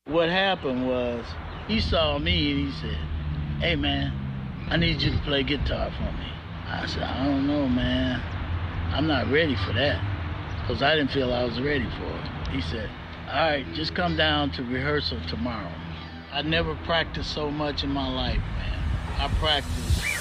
What happened was he saw me and he said, "Hey man, I need you to play guitar for me." I said, "I don't know, man. I'm not ready for that." Because I didn't feel I was ready for it. He said, "All right, just come down to rehearsal tomorrow." I never practiced so much in my life, man. I practiced